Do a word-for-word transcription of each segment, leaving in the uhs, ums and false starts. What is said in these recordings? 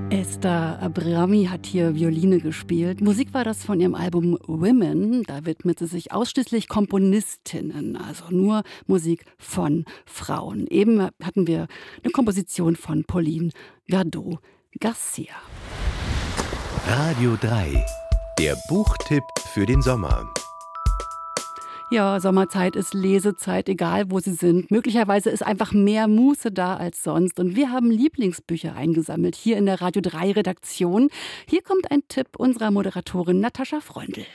Esther Abrami hat hier Violine gespielt. Musik war das von ihrem Album Women. Da widmet sie sich ausschließlich Komponistinnen, also nur Musik von Frauen. Eben hatten wir eine Komposition von Pauline Viardot-Garcia. Radio drei, der Buchtipp für den Sommer. Ja, Sommerzeit ist Lesezeit, egal wo Sie sind. Möglicherweise ist einfach mehr Muße da als sonst. Und wir haben Lieblingsbücher eingesammelt, hier in der Radio drei Redaktion. Hier kommt ein Tipp unserer Moderatorin Natascha Freundl.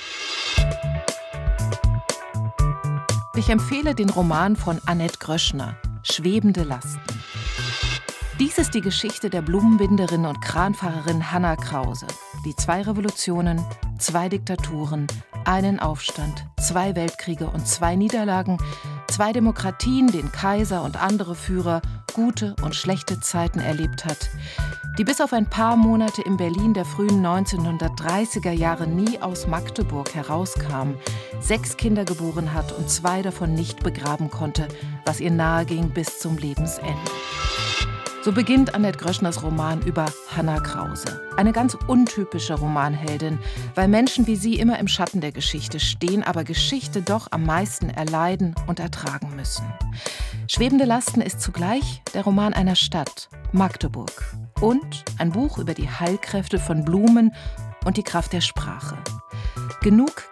Ich empfehle den Roman von Annette Gröschner, Schwebende Lasten. Dies ist die Geschichte der Blumenbinderin und Kranfahrerin Hanna Krause, die zwei Revolutionen, zwei Diktaturen, einen Aufstand, zwei Weltkriege und zwei Niederlagen, zwei Demokratien, den Kaiser und andere Führer, gute und schlechte Zeiten erlebt hat, die bis auf ein paar Monate im Berlin der frühen neunzehnhundertdreißiger Jahre nie aus Magdeburg herauskam, sechs Kinder geboren hat und zwei davon nicht begraben konnte, was ihr nahe ging bis zum Lebensende. So beginnt Annette Gröschners Roman über Hanna Krause. Eine ganz untypische Romanheldin, weil Menschen wie sie immer im Schatten der Geschichte stehen, aber Geschichte doch am meisten erleiden und ertragen müssen. Schwebende Lasten ist zugleich der Roman einer Stadt, Magdeburg. Und ein Buch über die Heilkräfte von Blumen und die Kraft der Sprache. Genug